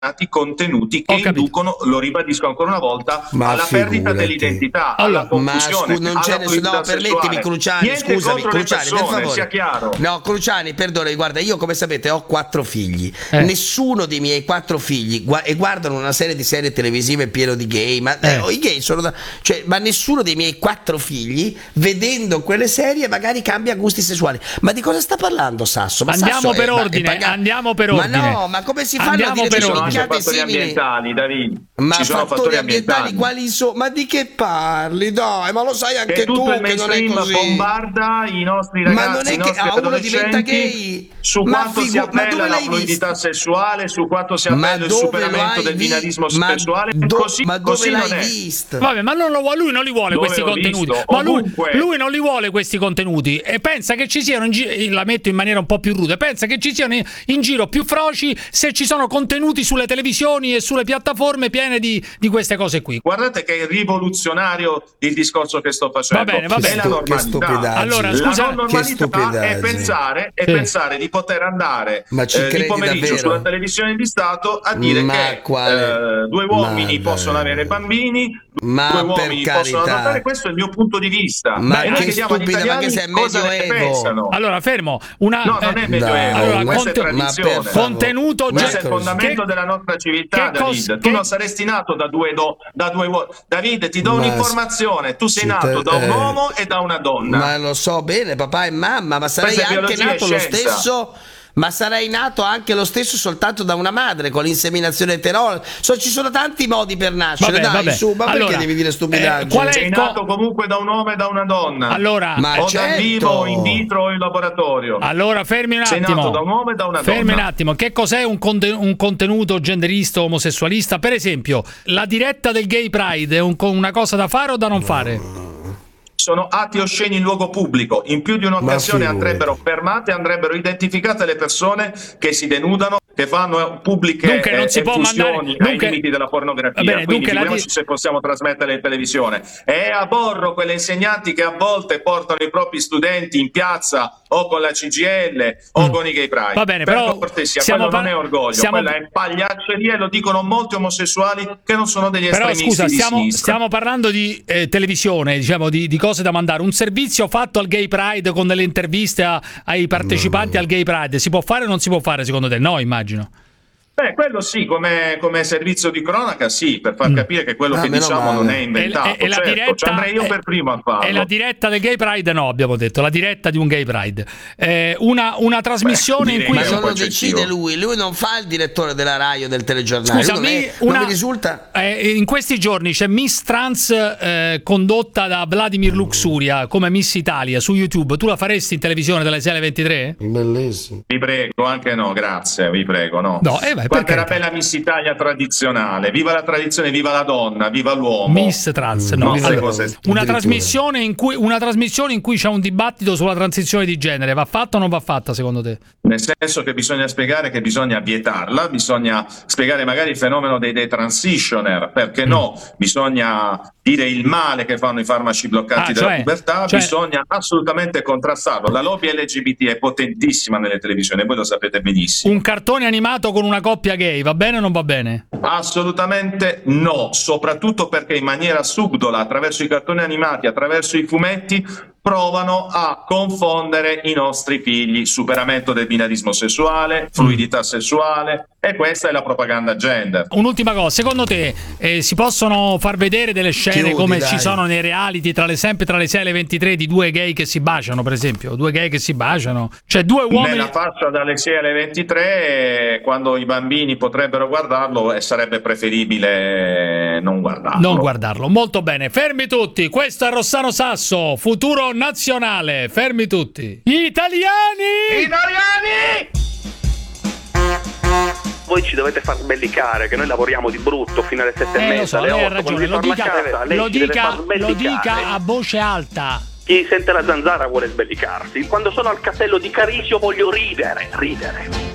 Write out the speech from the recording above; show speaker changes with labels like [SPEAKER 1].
[SPEAKER 1] contenuti che inducono, lo ribadisco ancora una volta, alla perdita dell'identità, alla confusione,
[SPEAKER 2] permettimi, Cruciani, scusami, Cruciani, per favore.
[SPEAKER 1] Sia chiaro.
[SPEAKER 2] No, Cruciani, perdona, guarda, io come sapete ho 4 figli. Nessuno dei miei 4 figli guardano una serie televisive pieno di gay, ma i gay sono ma nessuno dei miei 4 figli vedendo quelle serie magari cambia gusti sessuali. Ma di cosa sta parlando Sasso? Ma
[SPEAKER 3] andiamo per ordine.
[SPEAKER 2] Ma no, ma come si fanno a dire che sono
[SPEAKER 1] fattori ambientali, David?
[SPEAKER 2] Ma ci sono fattori ambientali quali sono? Ma di che parli? Dai, ma lo sai anche tu che non è così.
[SPEAKER 1] Bombarda i nostri ragazzi,
[SPEAKER 2] ma non è che uno diventa gay
[SPEAKER 1] su quanto sia bella la fluidità sessuale, su quanto sia bello il superamento del binarismo sessuale.
[SPEAKER 2] Ma dove l'hai visto?
[SPEAKER 3] Vabbè, ma lui non li vuole questi contenuti. Ma lui non li vuole questi contenuti e pensa che ci siano la metto in maniera un po' più rude, pensa che ci siano in giro più froci se ci sono contenuti sulle televisioni e sulle piattaforme piene di queste cose qui.
[SPEAKER 1] Guardate che è rivoluzionario il discorso che sto facendo.
[SPEAKER 3] Va bene.
[SPEAKER 1] È la normalità.
[SPEAKER 3] Allora, scusa,
[SPEAKER 1] la normalità è pensare di poter andare di pomeriggio sulla televisione di Stato a dire che 2 uomini possono avere bambini, 2 uomini possono adottare. Questo è il mio punto di vista.
[SPEAKER 2] Ma che chiediamo agli italiani cosa ne pensano.
[SPEAKER 3] Allora, fermo.
[SPEAKER 1] No, non è medioevo, questa è tradizione.
[SPEAKER 3] Contenuto,
[SPEAKER 1] questo è il fondamento della nostra civiltà, David. Tu non saresti nato da due uomini. David, ti do un'informazione. Tu sei nato da un uomo e da una donna.
[SPEAKER 2] Ma lo so bene, papà e mamma, ma sarei anche nato lo stesso. Ma sarei nato anche lo stesso soltanto da una madre con l'inseminazione eterologica. Ci sono tanti modi per nascere. Vabbè. Su, ma perché devi dire stupidaggini?
[SPEAKER 1] Sei nato comunque da un uomo e da una donna.
[SPEAKER 3] Allora,
[SPEAKER 1] da vivo, in vitro o in laboratorio.
[SPEAKER 3] Allora, fermi un attimo.
[SPEAKER 1] Sei nato da un uomo e da una donna.
[SPEAKER 3] Fermi un attimo. Che cos'è un contenuto genderista o omosessualista? Per esempio, la diretta del Gay Pride è una cosa da fare o da non fare?
[SPEAKER 1] Sono atti osceni in luogo pubblico. In più di un'occasione andrebbero fermate, andrebbero identificate le persone che si denudano, che fanno pubbliche effusioni ai limiti della pornografia.
[SPEAKER 3] Bene,
[SPEAKER 1] quindi figuriamoci se possiamo trasmettere in televisione. E aborro quelle insegnanti che a volte portano i propri studenti in piazza o con la CGIL o con i Gay Pride.
[SPEAKER 3] Va bene,
[SPEAKER 1] per
[SPEAKER 3] però
[SPEAKER 1] cortesia, quello non è orgoglio, quella è pagliacceria e lo dicono molti omosessuali che non sono degli estremisti di sinistra.
[SPEAKER 3] Stiamo parlando di televisione, diciamo di cose da mandare. Un servizio fatto al Gay Pride con delle interviste ai partecipanti al Gay Pride si può fare o non si può fare secondo te? No, immagino.
[SPEAKER 1] Quello sì, come servizio di cronaca sì, per far capire che quello che diciamo non è inventato.
[SPEAKER 3] E la diretta,
[SPEAKER 1] andrei io per primo a farlo.
[SPEAKER 3] E la diretta del Gay Pride no, abbiamo detto, la diretta di un Gay Pride. Una trasmissione in cui...
[SPEAKER 2] Ma non lo decide lui non fa il direttore della Rai o del telegiornale.
[SPEAKER 3] Scusa,
[SPEAKER 2] non mi risulta...
[SPEAKER 3] in questi giorni c'è Miss Trans condotta da Vladimir Luxuria come Miss Italia su YouTube. Tu la faresti in televisione dalle 6 alle 23?
[SPEAKER 2] Bellissimo.
[SPEAKER 1] Vi prego, anche no, grazie, vi prego, no. Guarda la bella Miss Italia tradizionale, viva la tradizione, viva la donna, viva l'uomo.
[SPEAKER 3] Miss Trans, no. Una trasmissione in cui c'è un dibattito sulla transizione di genere, va fatta o non va fatta secondo te?
[SPEAKER 1] Nel senso che bisogna spiegare che bisogna vietarla, bisogna spiegare magari il fenomeno dei transitioner, perché no, bisogna dire il male che fanno i farmaci bloccanti della pubertà, bisogna assolutamente contrastarlo. La lobby LGBT è potentissima nelle televisioni, voi lo sapete benissimo.
[SPEAKER 3] Un cartone animato con una coppia gay, va bene o non va bene?
[SPEAKER 1] Assolutamente no, soprattutto perché in maniera subdola, attraverso i cartoni animati, attraverso i fumetti, provano a confondere i nostri figli. Superamento del binarismo sessuale, fluidità sessuale, e questa è la propaganda gender.
[SPEAKER 3] Un'ultima cosa, secondo te si possono far vedere delle scene ci sono nei reality sempre tra le 6 e le 23 di 2 gay che si baciano, per esempio? 2 gay che si baciano, cioè 2 uomini...
[SPEAKER 1] Nella fascia dalle 6 alle 23, quando i bambini potrebbero guardarlo, sarebbe preferibile non guardarlo.
[SPEAKER 3] Molto bene, fermi tutti, questo è Rossano Sasso, futuro nazionale, fermi tutti. Italiani!
[SPEAKER 4] Voi ci dovete far sbellicare, che noi lavoriamo di brutto fino alle 7:30, alle 8.
[SPEAKER 3] Lei ha ragione, lo dica a voce alta.
[SPEAKER 4] Chi sente la zanzara vuole sbellicarsi. Quando sono al castello di Carisio voglio ridere.